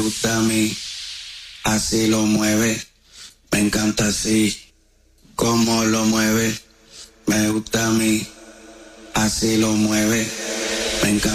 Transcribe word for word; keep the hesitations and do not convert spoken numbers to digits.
gusta a mí, así lo mueve, me encanta así, como lo mueve, me gusta a mí, así lo mueve, me encanta.